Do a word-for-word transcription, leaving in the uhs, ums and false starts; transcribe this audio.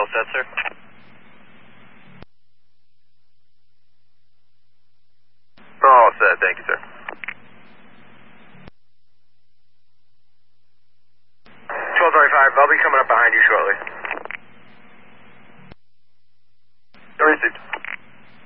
all set, sir? All set, thank you, sir. twelve twenty-five, I'll be coming up behind you shortly. Received.